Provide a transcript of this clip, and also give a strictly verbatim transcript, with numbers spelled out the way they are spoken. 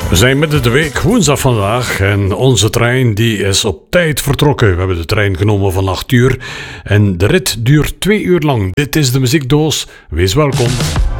We zijn midden de week, woensdag vandaag, en onze trein die is op tijd vertrokken. We hebben de trein genomen van acht uur en de rit duurt twee uur lang. Dit is de muziekdoos, wees welkom.